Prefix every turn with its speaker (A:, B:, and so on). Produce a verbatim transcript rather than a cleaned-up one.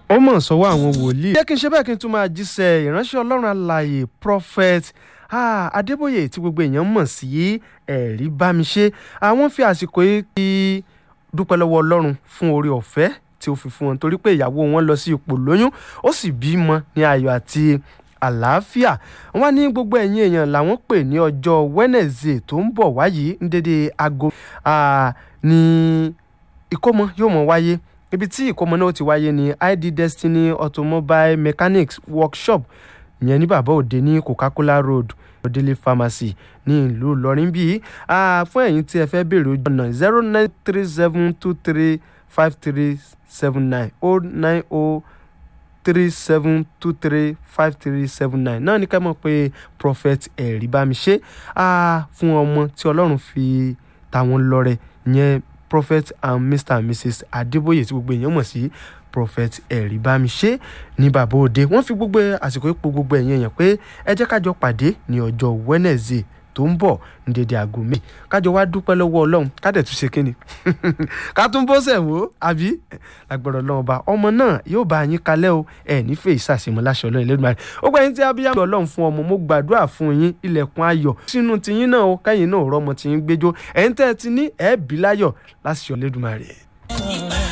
A: ó mọ̀ sọ́wọ́ àwọn wòlíì. jẹ́ kí n ṣe bẹ́ẹ̀ kí n tún máa jíṣẹ́ ìránṣẹ́ ọlọ́run alààyè prophet ah, adébóyè tí gbogbo èèyàn mọ̀ sí ẹ̀rí bámiṣé. àwọn fi àsìkò yìí dúpẹ́ lọ́wọ́ ọlọ́run fún oore ọ̀fẹ́ tí ó fi fún wọn torí pé ìyàwó wọn lọ sí ipò lóyún ó sì bímọ ní ayọ̀ àti àlàáfíà. wọ́n ní gbogbo ẹ̀yin èèyàn làwọn pè ní ọjọ́ Wednesday tó ń bọ̀ wáyé ní dédé aago ní ìkómọ yóò mọ̀ wáyé. ibi tí ìkómọ náà ti wáyé ní I D Destiny Automobile Mechanics Workshop ìyẹn ní bàbá òde ní Coca-Cola Road Odele Pharmacy ní ìlú Ìlọrin bíi. fún ẹ̀yin tí ẹ fẹ́ béèrè ojú ọ̀nà zero nine three seven two three five three seven nine oh nine oh three seven two three five three seven nine náà ní ká mọ̀ pé prophet ẹ̀rí bámiṣé fún ọmọ tí Ọlọ́run fi ta wọ́n lọ́rẹ ìyẹn prophet and Mister and Missus Adébóyè tí gbogbo èèyàn mọ̀ sí prophet ẹ̀rí bámiṣé ní bàbá òde. wọ́n fi gbogbo àsìkò ipò gbogbo ẹ̀yìn èèyàn pé ẹ jẹ́ kájọ pàdé ní ọjọ́ Wednesday tó ń bọ̀ ní dédé aago mi kájọ wá dúpẹ́ lọ́wọ́ Ọlọ́run ká dẹ̀ tún ṣe kíni ká tún bó sẹ̀ wò àbí lágbára Ọlọ́run ọba ọmọ náà yóò bá yín kalẹ̀ o ẹ̀ nífẹ̀ẹ́ ìsàsìmọ́ láṣọ Ọlọ́run Elédùmarè. ó gbà yín tí abiyamọ Ọlọ́run fún ọmọ mo gbàdúrà fún yín ilẹ̀kùn ayọ̀ sínú tiyín náà o káyìn náà rọ́mọ tiyín gbẹ́jọ́ ẹ̀yin tẹ́ ẹ ti ní ẹ̀ẹ́bí láyọ̀ láṣọ Elédùmarè.